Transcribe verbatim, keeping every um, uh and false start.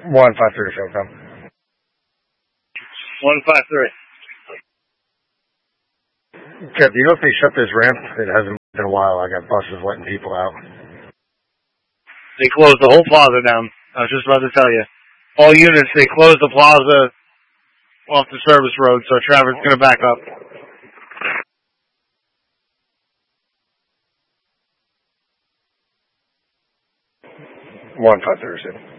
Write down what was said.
One five three show come. One five three. Kev, do you know if they shut this ramp? It hasn't been a while. I got buses letting people out. They closed the whole plaza down. I was just about to tell you. All units, they closed the plaza off the service road, so traffic's going to back up. One five three.